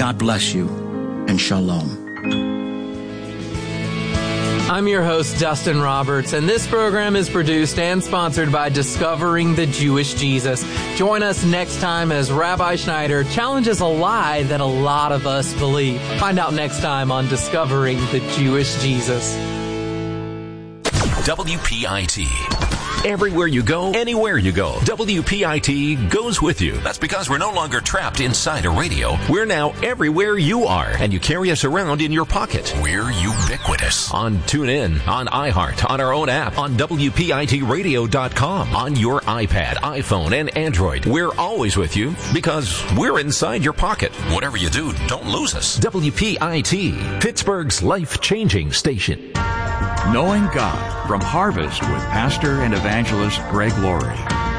God bless you, and shalom. I'm your host, Dustin Roberts, and this program is produced and sponsored by Discovering the Jewish Jesus. Join us next time as Rabbi Schneider challenges a lie that a lot of us believe. Find out next time on Discovering the Jewish Jesus. WPIT. Everywhere you go, anywhere you go, WPIT goes with you. That's because we're no longer trapped inside a radio. We're now everywhere you are, and you carry us around in your pocket. We're ubiquitous. On TuneIn, on iHeart, on our own app, on WPITradio.com, on your iPad, iPhone, and Android. We're always with you because we're inside your pocket. Whatever you do, don't lose us. WPIT, Pittsburgh's life-changing station. Knowing God from Harvest with Pastor and Evangelist Greg Laurie.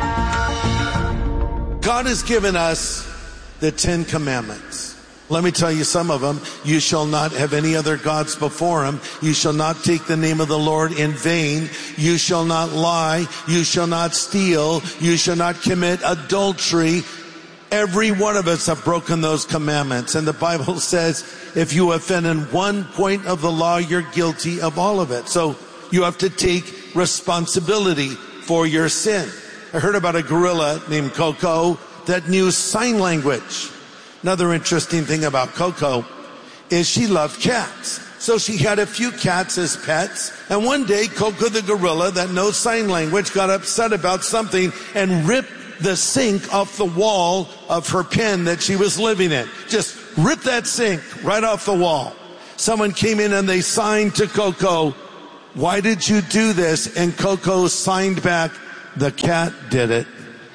God has given us the 10 Commandments. Let me tell you some of them. You shall not have any other gods before him. You shall not take the name of the Lord in vain. You shall not lie. You shall not steal. You shall not commit adultery. Every one of us have broken those commandments. And the Bible says if you offend in one point of the law, you're guilty of all of it. So you have to take responsibility for your sin. I heard about a gorilla named Coco that knew sign language. Another interesting thing about Coco is she loved cats. So she had a few cats as pets. And one day, Coco the gorilla that knows sign language got upset about something and ripped the sink off the wall of her pen that she was living in. Just ripped that sink right off the wall. Someone came in and they signed to Coco, "Why did you do this?" And Coco signed back, "The cat did it."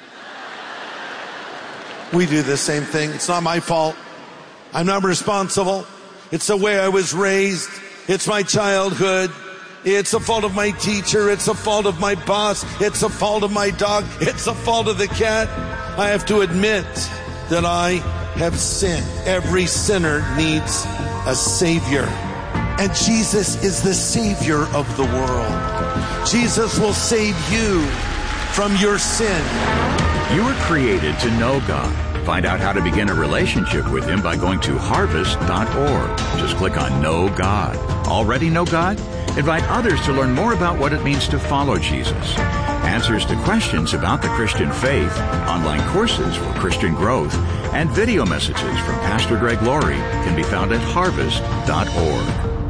We do the same thing. It's not my fault. I'm not responsible. It's the way I was raised. It's my childhood. It's the fault of my teacher. It's the fault of my boss. It's the fault of my dog. It's the fault of the cat. I have to admit that I have sinned. Every sinner needs a Savior. And Jesus is the Savior of the world. Jesus will save you from your sin. You were created to know God. Find out how to begin a relationship with Him by going to harvest.org. Just click on Know God. Already know God? Invite others to learn more about what it means to follow Jesus. Answers to questions about the Christian faith, online courses for Christian growth, and video messages from Pastor Greg Laurie can be found at harvest.org.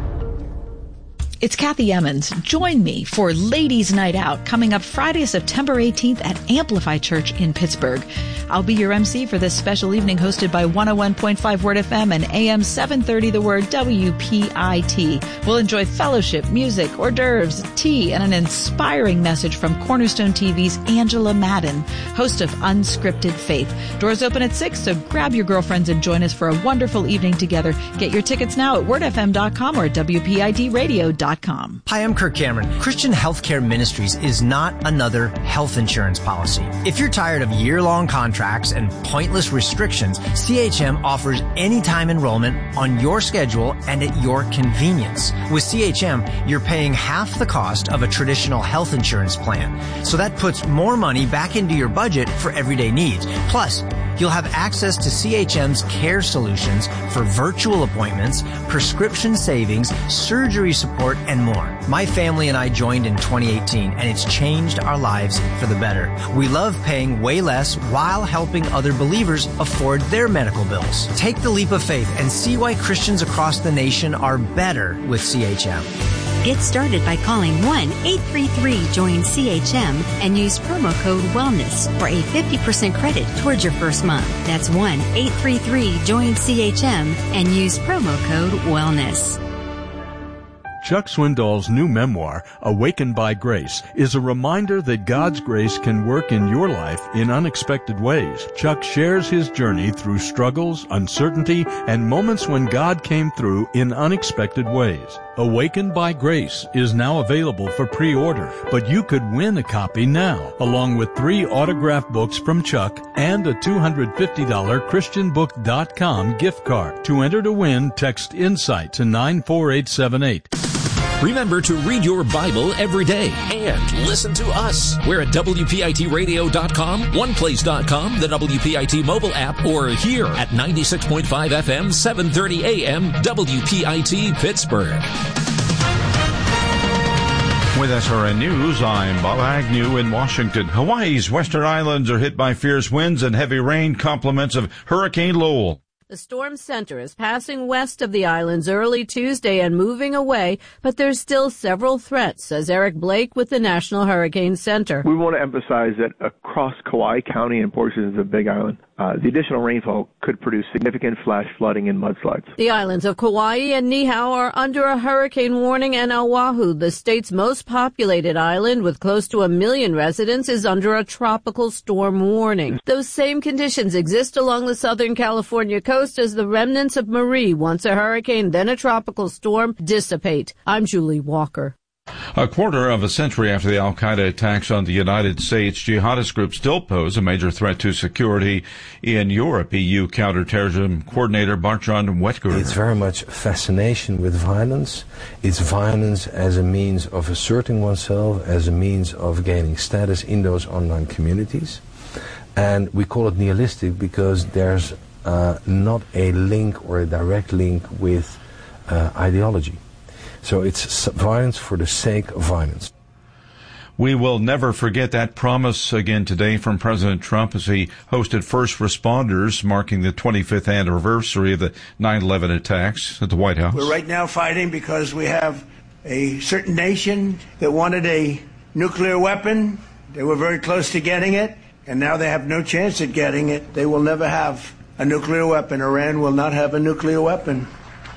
It's Kathy Emmons. Join me for Ladies' Night Out coming up Friday, September 18th at Amplify Church in Pittsburgh. I'll be your MC for this special evening hosted by 101.5 Word FM and AM 730 The Word WPIT. We'll enjoy fellowship, music, hors d'oeuvres, tea, and an inspiring message from Cornerstone TV's Angela Madden, host of Unscripted Faith. Doors open at 6, so grab your girlfriends and join us for a wonderful evening together. Get your tickets now at wordfm.com or WPITradio.com. Hi, I'm Kirk Cameron. Christian Healthcare Ministries is not another health insurance policy. If you're tired of year-long contracts and pointless restrictions, CHM offers anytime enrollment on your schedule and at your convenience. With CHM, you're paying half the cost of a traditional health insurance plan. So that puts more money back into your budget for everyday needs. Plus, you'll have access to CHM's care solutions for virtual appointments, prescription savings, surgery support, and more. My family and I joined in 2018, and it's changed our lives for the better. We love paying way less while helping other believers afford their medical bills. Take the leap of faith and see why Christians across the nation are better with CHM. Get started by calling 1-833-JOIN-CHM and use promo code WELLNESS for a 50% credit towards your first month. That's 1-833-JOIN-CHM and use promo code WELLNESS. Chuck Swindoll's new memoir, Awakened by Grace, is a reminder that God's grace can work in your life in unexpected ways. Chuck shares his journey through struggles, uncertainty, and moments when God came through in unexpected ways. Awakened by Grace is now available for pre-order, but you could win a copy now, along with 3 autographed books from Chuck and a $250 ChristianBook.com gift card. To enter to win, text INSIGHT to 94878. Remember to read your Bible every day and listen to us. We're at WPITradio.com, OnePlace.com, the WPIT mobile app, or here at 96.5 FM, 730 AM, WPIT Pittsburgh. With SRN News, I'm Bob Agnew in Washington. Hawaii's western islands are hit by fierce winds and heavy rain, compliments of Hurricane Lowell. The storm center is passing west of the islands early Tuesday and moving away, but there's still several threats, says Eric Blake with the National Hurricane Center. We want to emphasize that across Kauai County and portions of Big Island, the additional rainfall could produce significant flash flooding and mudslides. The islands of Kauai and Niihau are under a hurricane warning, and Oahu, the state's most populated island with close to 1 million residents, is under a tropical storm warning. Those same conditions exist along the southern California coast as the remnants of Marie, once a hurricane, then a tropical storm, dissipate. I'm Julie Walker. A quarter of a century after the al-Qaeda attacks on the United States, jihadist groups still pose a major threat to security in Europe. EU counterterrorism coordinator Bart-Jan Wetger. It's very much fascination with violence. It's violence as a means of asserting oneself, as a means of gaining status in those online communities. And we call it nihilistic because there's not a link or a direct link with ideology. So it's violence for the sake of violence. We will never forget that promise again today from President Trump as he hosted first responders marking the 25th anniversary of the 9/11 attacks at the White House. We're right now fighting because we have a certain nation that wanted a nuclear weapon. They were very close to getting it, and now they have no chance at getting it. They will never have a nuclear weapon. Iran will not have a nuclear weapon.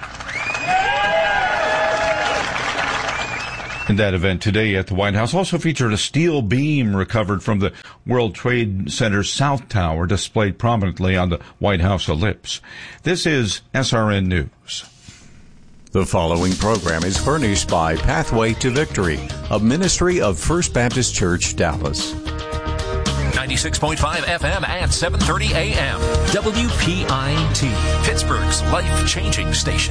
And that event today at the White House also featured a steel beam recovered from the World Trade Center's South Tower displayed prominently on the White House ellipse. This is SRN News. The following program is furnished by Pathway to Victory, a ministry of First Baptist Church, Dallas. 96.5 FM at 730 AM, WPIT, Pittsburgh's life-changing station.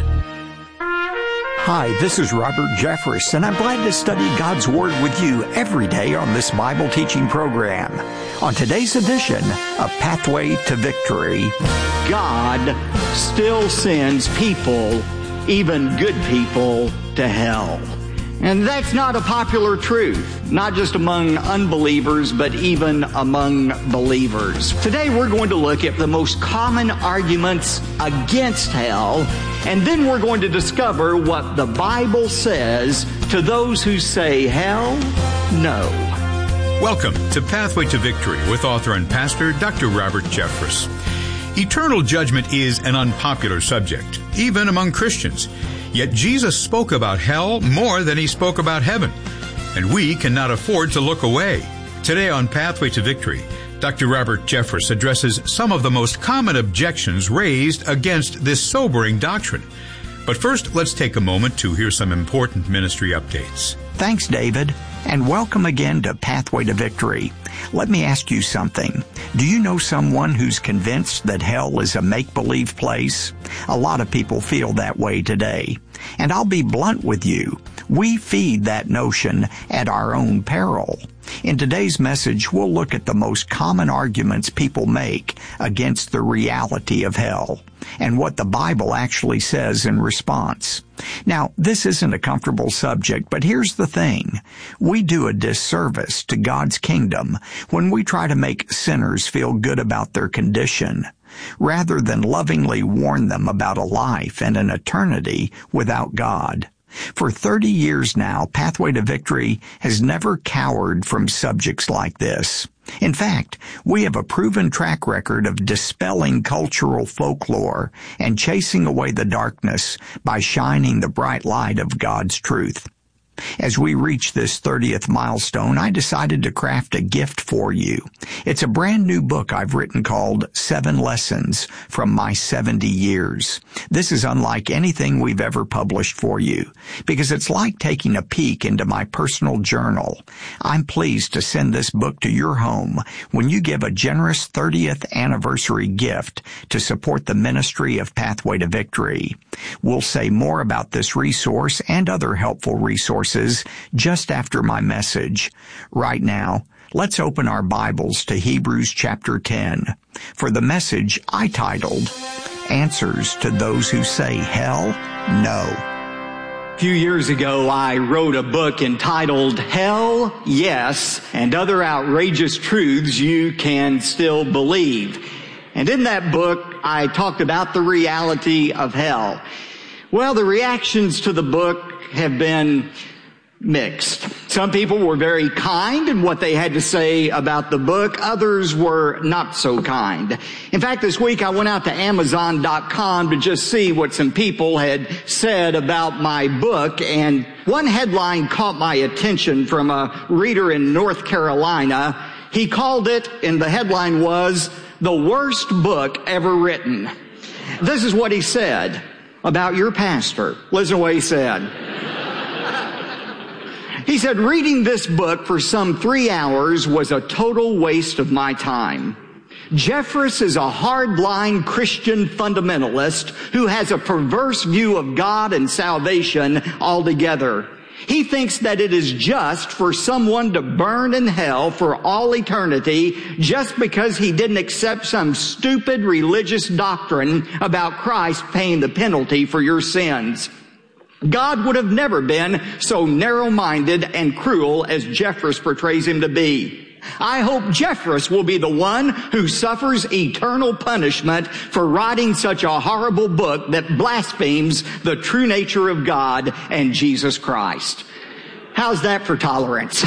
Hi, this is Robert Jeffress, and I'm glad to study God's Word with you every day on this Bible teaching program. On today's edition of Pathway to Victory, God still sends people, even good people, to hell. And that's not a popular truth, not just among unbelievers, but even among believers. Today we're going to look at the most common arguments against hell, and then we're going to discover what the Bible says to those who say hell, no. Welcome to Pathway to Victory with author and pastor Dr. Robert Jeffress. Eternal judgment is an unpopular subject, even among Christians. Yet Jesus spoke about hell more than he spoke about heaven, and we cannot afford to look away. Today on Pathway to Victory, Dr. Robert Jeffress addresses some of the most common objections raised against this sobering doctrine. But first, let's take a moment to hear some important ministry updates. Thanks, David, and welcome again to Pathway to Victory. Let me ask you something. Do you know someone who's convinced that hell is a make-believe place? A lot of people feel that way today. And I'll be blunt with you. We feed that notion at our own peril. In today's message, we'll look at the most common arguments people make against the reality of hell and what the Bible actually says in response. Now, this isn't a comfortable subject, but here's the thing. We do a disservice to God's kingdom when we try to make sinners feel good about their condition, rather than lovingly warn them about a life and an eternity without God. For 30 years now, Pathway to Victory has never cowered from subjects like this. In fact, we have a proven track record of dispelling cultural folklore and chasing away the darkness by shining the bright light of God's truth. As we reach this 30th milestone, I decided to craft a gift for you. It's a brand new book I've written called 7 Lessons from My 70 Years. This is unlike anything we've ever published for you, because it's like taking a peek into my personal journal. I'm pleased to send this book to your home when you give a generous 30th anniversary gift to support the ministry of Pathway to Victory. We'll say more about this resource and other helpful resources just after my message. Right now, let's open our Bibles to Hebrews chapter 10 for the message I titled, Answers to Those Who Say Hell No. A few years ago, I wrote a book entitled Hell Yes and Other Outrageous Truths You Can Still Believe. And in that book, I talked about the reality of hell. Well, the reactions to the book have been mixed. Some people were very kind in what they had to say about the book. Others were not so kind. In fact, this week I went out to Amazon.com to just see what some people had said about my book, and one headline caught my attention from a reader in North Carolina. He called it, and the headline was, "The Worst Book Ever Written." This is what he said about your pastor. Listen to what he said. He said, "Reading this book for some 3 hours was a total waste of my time. Jeffress is a hardline Christian fundamentalist who has a perverse view of God and salvation altogether. He thinks that it is just for someone to burn in hell for all eternity just because he didn't accept some stupid religious doctrine about Christ paying the penalty for your sins. God would have never been so narrow-minded and cruel as Jeffress portrays him to be. I hope Jeffress will be the one who suffers eternal punishment for writing such a horrible book that blasphemes the true nature of God and Jesus Christ." How's that for tolerance?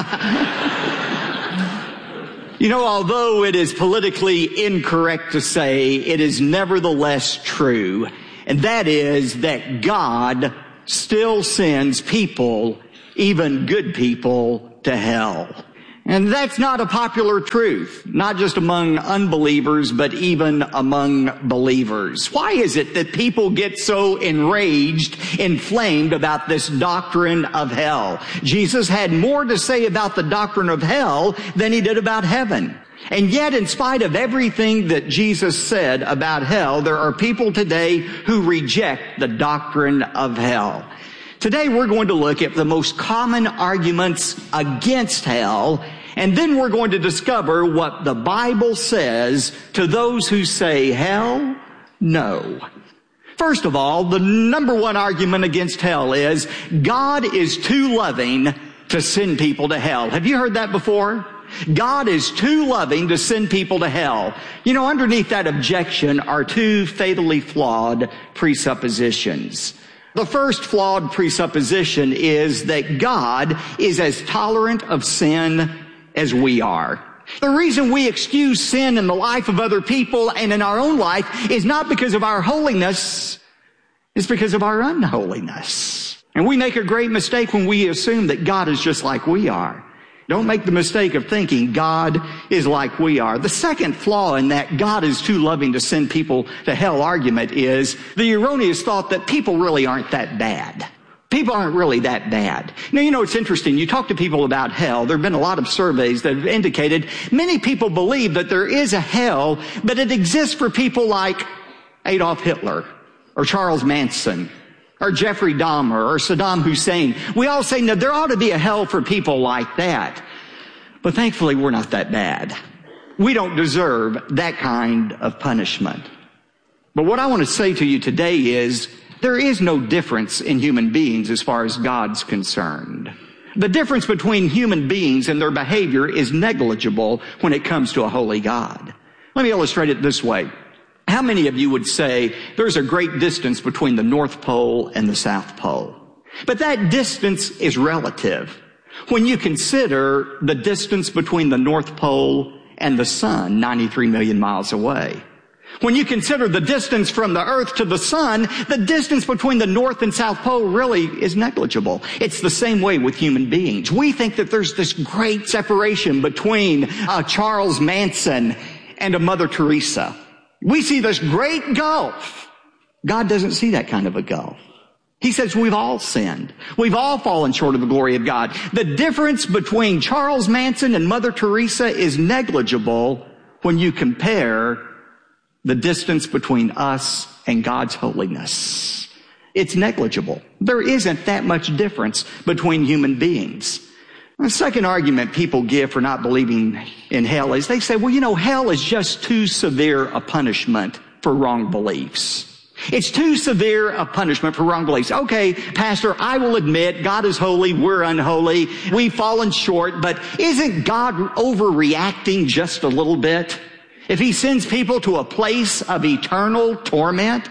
You know, although it is politically incorrect to say, it is nevertheless true, and that is that God still sends people, even good people, to hell. And that's not a popular truth, not just among unbelievers, but even among believers. Why is it that people get so enraged, inflamed about this doctrine of hell? Jesus had more to say about the doctrine of hell than he did about heaven. And yet, in spite of everything that Jesus said about hell, there are people today who reject the doctrine of hell. Today we're going to look at the most common arguments against hell, and then we're going to discover what the Bible says to those who say hell no. First of all, the number one argument against hell is God is too loving to send people to hell. Have you heard that before? God is too loving to send people to hell. You know, underneath that objection are two fatally flawed presuppositions. The first flawed presupposition is that God is as tolerant of sin as we are. The reason we excuse sin in the life of other people and in our own life is not because of our holiness, it's because of our unholiness. And we make a great mistake when we assume that God is just like we are. Don't make the mistake of thinking God is like we are. The second flaw in that God is too loving to send people to hell argument is the erroneous thought that people really aren't that bad. People aren't really that bad. Now, you know, it's interesting. You talk to people about hell. There have been a lot of surveys that have indicated many people believe that there is a hell, but it exists for people like Adolf Hitler or Charles Manson or Jeffrey Dahmer or Saddam Hussein. We all say, no, there ought to be a hell for people like that. But thankfully, we're not that bad. We don't deserve that kind of punishment. But what I want to say to you today is there is no difference in human beings as far as God's concerned. The difference between human beings and their behavior is negligible when it comes to a holy God. Let me illustrate it this way. How many of you would say there's a great distance between the North Pole and the South Pole? But that distance is relative. When you consider the distance between the North Pole and the sun, 93 million miles away. When you consider the distance from the earth to the sun, the distance between the North and South Pole really is negligible. It's the same way with human beings. We think that there's this great separation between Charles Manson and a Mother Teresa. We see this great gulf. God doesn't see that kind of a gulf. He says we've all sinned. We've all fallen short of the glory of God. The difference between Charles Manson and Mother Teresa is negligible when you compare the distance between us and God's holiness. It's negligible. There isn't that much difference between human beings. The second argument people give for not believing in hell is they say, well, hell is just too severe a punishment for wrong beliefs. It's too severe a punishment for wrong beliefs. Okay, Pastor, I will admit God is holy, we're unholy, we've fallen short, but isn't God overreacting just a little bit? If he sends people to a place of eternal torment,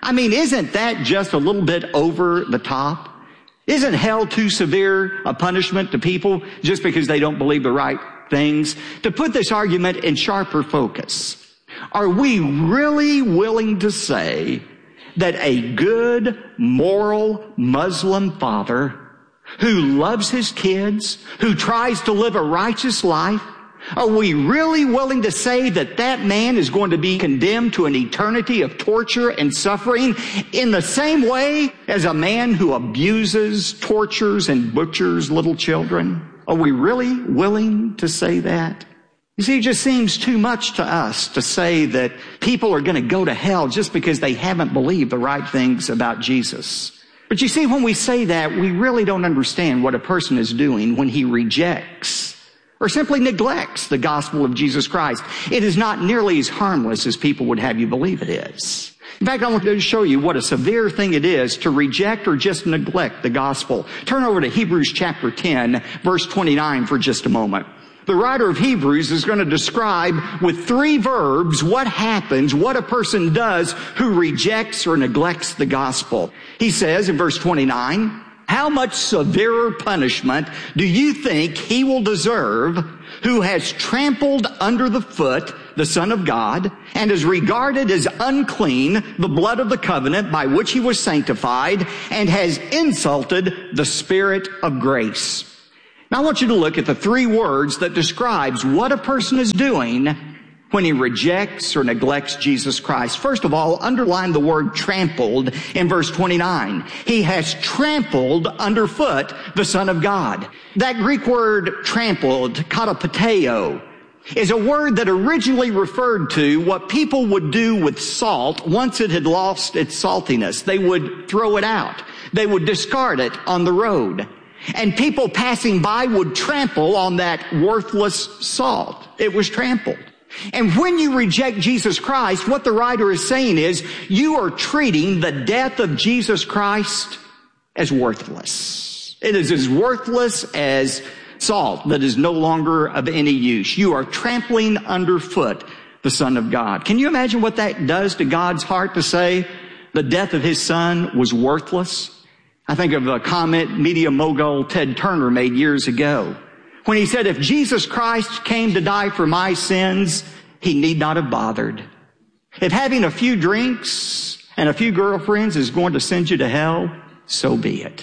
isn't that just a little bit over the top? Isn't hell too severe a punishment to people just because they don't believe the right things? To put this argument in sharper focus, are we really willing to say that a good, moral Muslim father who loves his kids, who tries to live a righteous life, are we really willing to say that that man is going to be condemned to an eternity of torture and suffering in the same way as a man who abuses, tortures, and butchers little children? Are we really willing to say that? You see, it just seems too much to us to say that people are going to go to hell just because they haven't believed the right things about Jesus. But you see, when we say that, we really don't understand what a person is doing when he rejects or simply neglects the gospel of Jesus Christ. It is not nearly as harmless as people would have you believe it is. In fact, I want to show you what a severe thing it is to reject or just neglect the gospel. Turn over to Hebrews chapter 10, verse 29 for just a moment. The writer of Hebrews is going to describe with 3 verbs what happens, what a person does who rejects or neglects the gospel. He says in verse 29, how much severer punishment do you think he will deserve who has trampled under the foot the Son of God and is regarded as unclean the blood of the covenant by which he was sanctified and has insulted the Spirit of grace? Now I want you to look at the 3 words that describes what a person is doing when he rejects or neglects Jesus Christ. First of all, underline the word trampled in verse 29. He has trampled underfoot the Son of God. That Greek word trampled, katapateo, is a word that originally referred to what people would do with salt once it had lost its saltiness. They would throw it out. They would discard it on the road. And people passing by would trample on that worthless salt. It was trampled. And when you reject Jesus Christ, what the writer is saying is you are treating the death of Jesus Christ as worthless. It is as worthless as salt that is no longer of any use. You are trampling underfoot the Son of God. Can you imagine what that does to God's heart to say the death of his Son was worthless? I think of a comment media mogul Ted Turner made years ago when he said, if Jesus Christ came to die for my sins, he need not have bothered. If having a few drinks and a few girlfriends is going to send you to hell, so be it.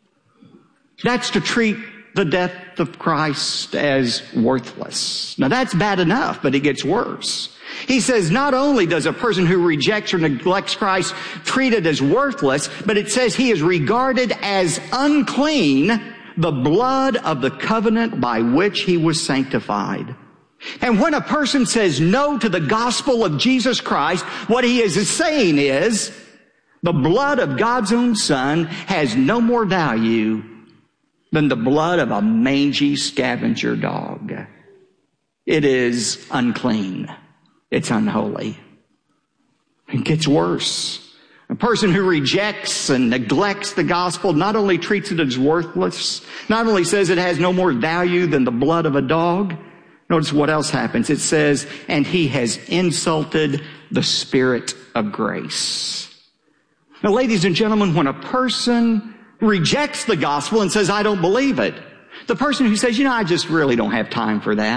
That's to treat the death of Christ as worthless. Now that's bad enough, but it gets worse. He says not only does a person who rejects or neglects Christ treat it as worthless, but it says he is regarded as unclean the blood of the covenant by which he was sanctified. And when a person says no to the gospel of Jesus Christ, what he is saying is the blood of God's own Son has no more value than the blood of a mangy scavenger dog. It is unclean. It's unholy. It gets worse. A person who rejects and neglects the gospel not only treats it as worthless, not only says it has no more value than the blood of a dog. Notice what else happens. It says, and he has insulted the Spirit of grace. Now, ladies and gentlemen, when a person rejects the gospel and says, I don't believe it, the person who says, I just really don't have time for that,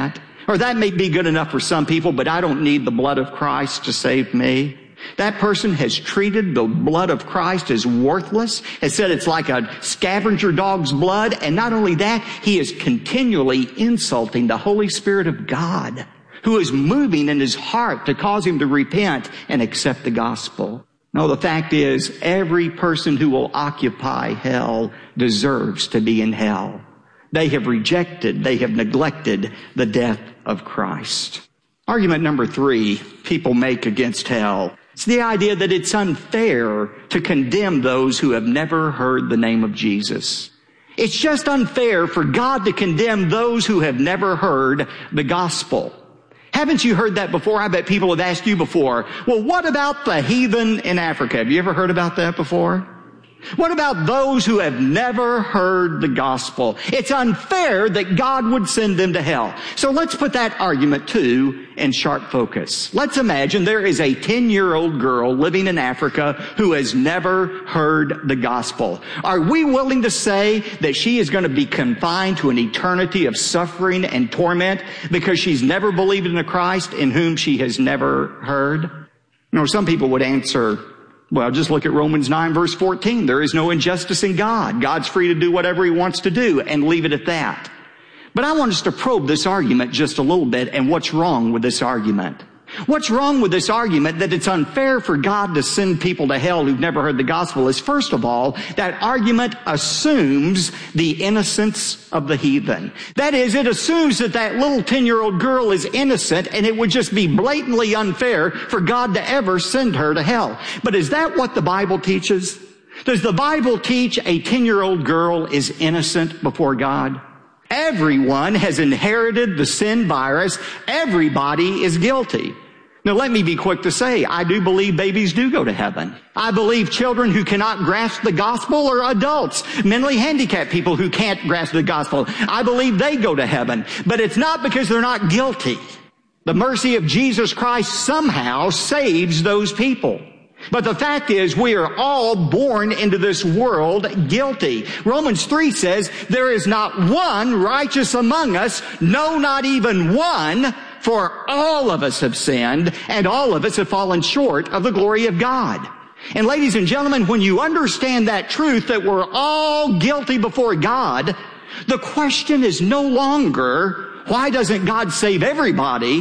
Or that may be good enough for some people, but I don't need the blood of Christ to save me. That person has treated the blood of Christ as worthless, has said it's like a scavenger dog's blood, and not only that, he is continually insulting the Holy Spirit of God, who is moving in his heart to cause him to repent and accept the gospel. No, the fact is, every person who will occupy hell deserves to be in hell. They have rejected, they have neglected the death of Christ. Argument number 3 people make against hell. It's the idea that it's unfair to condemn those who have never heard the name of Jesus. It's just unfair for God to condemn those who have never heard the gospel. Haven't you heard that before? I bet people have asked you before, well, what about the heathen in Africa? Have you ever heard about that before? What about those who have never heard the gospel? It's unfair that God would send them to hell. So let's put that argument too in sharp focus. Let's imagine there is a 10-year-old girl living in Africa who has never heard the gospel. Are we willing to say that she is going to be confined to an eternity of suffering and torment because she's never believed in a Christ in whom she has never heard? You know, some people would answer, well, just look at Romans 9 verse 14. There is no injustice in God. God's free to do whatever he wants to do, and leave it at that. But I want us to probe this argument just a little bit and what's wrong with this argument. What's wrong with this argument that it's unfair for God to send people to hell who've never heard the gospel is, first of all, that argument assumes the innocence of the heathen. That is, it assumes that that little 10-year-old girl is innocent, and it would just be blatantly unfair for God to ever send her to hell. But is that what the Bible teaches? Does the Bible teach a 10-year-old girl is innocent before God? Everyone has inherited the sin virus. Everybody is guilty. Now, let me be quick to say, I do believe babies do go to heaven. I believe children who cannot grasp the gospel or adults, mentally handicapped people who can't grasp the gospel, I believe they go to heaven. But it's not because they're not guilty. The mercy of Jesus Christ somehow saves those people. But the fact is, we are all born into this world guilty. Romans 3 says, there is not one righteous among us, no, not even one, for all of us have sinned, and all of us have fallen short of the glory of God. And ladies and gentlemen, when you understand that truth, that we're all guilty before God, the question is no longer, why doesn't God save everybody?